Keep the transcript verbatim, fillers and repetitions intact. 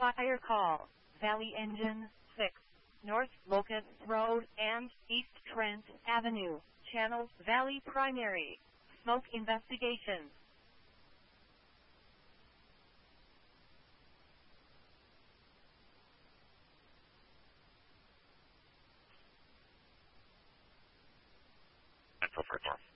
Fire call, Valley Engine, six, North Locust Road and East Trent Avenue, Channel Valley Primary. Smoke investigation. Info for